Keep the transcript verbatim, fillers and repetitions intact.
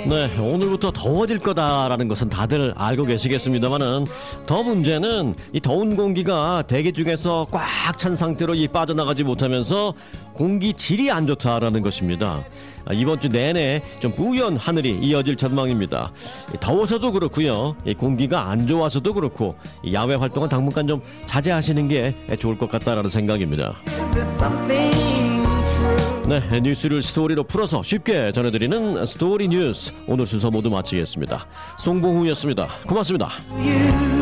네, 오늘부터 더워질 거다라는 것은 다들 알고 계시겠습니다만은 더 문제는 이 더운 공기가 대기 중에서 꽉 찬 상태로 이 빠져나가지 못하면서 공기 질이 안 좋다라는 것입니다. 아, 이번 주 내내 좀 뿌연 하늘이 이어질 전망입니다. 이 더워서도 그렇고요, 이 공기가 안 좋아서도 그렇고 이 야외 활동은 당분간 좀 자제하시는 게 좋을 것 같다라는 생각입니다. 네, 뉴스를 스토리로 풀어서 쉽게 전해드리는 스토리 뉴스, 오늘 순서 모두 마치겠습니다. 송봉우였습니다. 고맙습니다.